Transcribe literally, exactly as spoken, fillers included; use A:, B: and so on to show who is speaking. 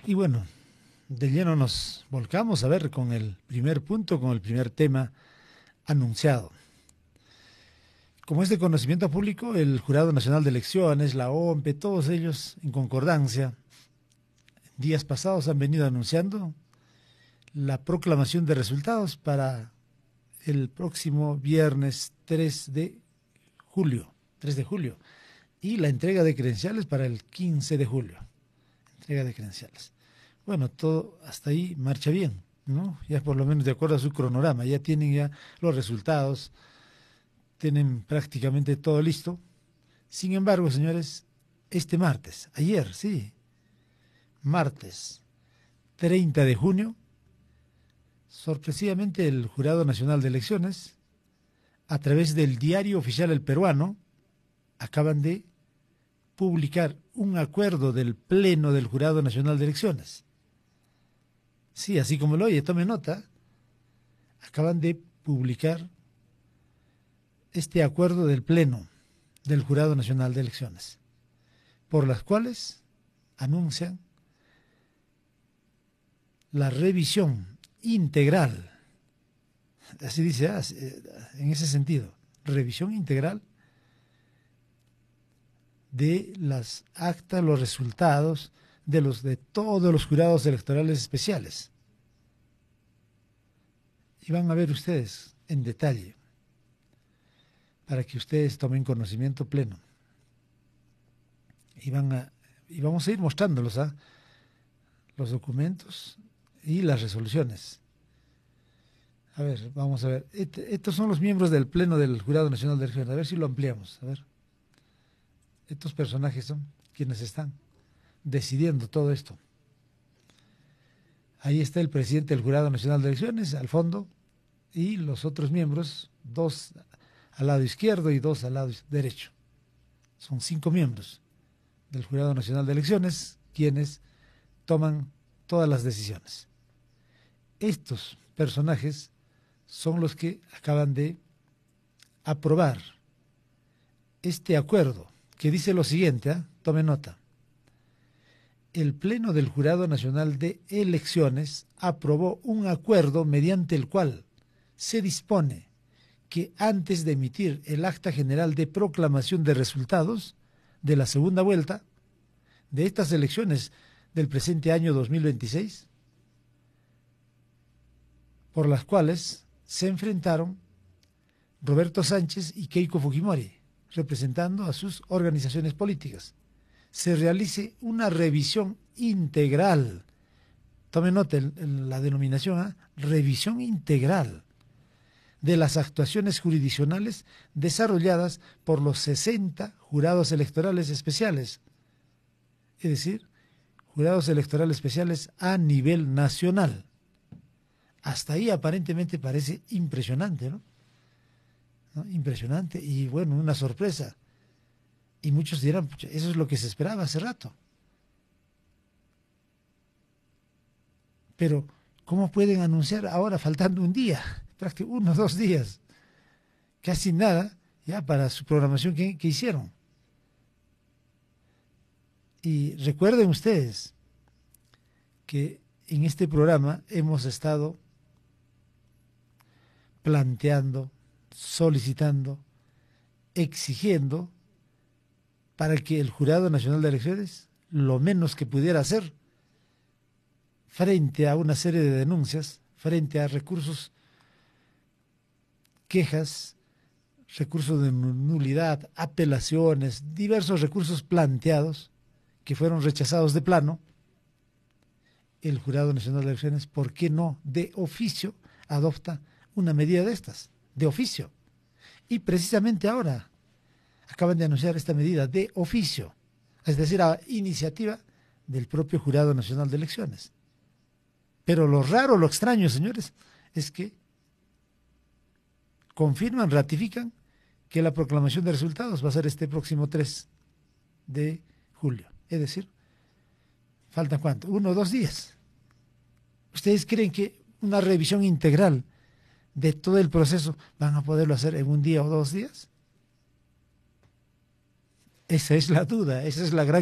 A: Y bueno, de lleno nos volcamos a ver con el primer punto, con el primer tema anunciado. Como es de conocimiento público, el Jurado Nacional de Elecciones, la O M P, todos ellos en concordancia, días pasados han venido anunciando la proclamación de resultados para el próximo viernes tres de julio, tres de julio, y la entrega de credenciales para el quince de julio, entrega de credenciales. Bueno, todo hasta ahí marcha bien, ¿no? Ya por lo menos de acuerdo a su cronograma, ya tienen ya los resultados, tienen prácticamente todo listo. Sin embargo, señores, este martes, ayer, sí, martes treinta de junio, sorpresivamente el Jurado Nacional de Elecciones, a través del Diario Oficial El Peruano, acaban de publicar un acuerdo del Pleno del Jurado Nacional de Elecciones. Sí, así como lo oye, tome nota, acaban de publicar este acuerdo del Pleno del Jurado Nacional de Elecciones, por las cuales anuncian la revisión integral, así dice, en ese sentido, revisión integral de las actas, los resultados de los de todos los jurados electorales especiales. Y van a ver ustedes en detalle, para que ustedes tomen conocimiento pleno. Y van a y vamos a ir mostrándolos, ¿ah? Los documentos y las resoluciones. A ver, vamos a ver. Este, estos son los miembros del Pleno del Jurado Nacional de Elecciones. A ver si lo ampliamos. A ver. Estos personajes son quienes están decidiendo todo esto. Ahí está el presidente del Jurado Nacional de Elecciones, al fondo, y los otros miembros, dos al lado izquierdo y dos al lado derecho. Son cinco miembros del Jurado Nacional de Elecciones quienes toman todas las decisiones. Estos personajes son los que acaban de aprobar este acuerdo que dice lo siguiente, ¿eh? Tome nota. El Pleno del Jurado Nacional de Elecciones aprobó un acuerdo mediante el cual se dispone que antes de emitir el acta general de proclamación de resultados de la segunda vuelta de estas elecciones del presente año dos mil veintiséis, por las cuales se enfrentaron Roberto Sánchez y Keiko Fujimori, representando a sus organizaciones políticas, se realice una revisión integral. Tome nota en la denominación, ¿eh? Revisión integral de las actuaciones jurisdiccionales desarrolladas por los sesenta jurados electorales especiales, es decir, jurados electorales especiales a nivel nacional. Hasta ahí aparentemente parece impresionante, ¿no? ¿No? Impresionante y bueno, una sorpresa. Y muchos dirán, eso es lo que se esperaba hace rato. Pero, ¿cómo pueden anunciar ahora faltando un día? Prácticamente uno o dos días. Casi nada ya para su programación que, que hicieron. Y recuerden ustedes que en este programa hemos estado planteando, solicitando, exigiendo para que el Jurado Nacional de Elecciones, lo menos que pudiera hacer frente a una serie de denuncias, frente a recursos, quejas, recursos de nulidad, apelaciones, diversos recursos planteados que fueron rechazados de plano, el Jurado Nacional de Elecciones, ¿por qué no de oficio adopta una medida de estas? De oficio. Y precisamente ahora acaban de anunciar esta medida de oficio, es decir, a iniciativa del propio Jurado Nacional de Elecciones. Pero lo raro, lo extraño, señores, es que confirman, ratifican que la proclamación de resultados va a ser este próximo tres de julio. Es decir, ¿faltan cuánto? Uno o dos días. ¿Ustedes creen que una revisión integral de todo el proceso van a poderlo hacer en un día o dos días? Esa es la duda, esa es la gran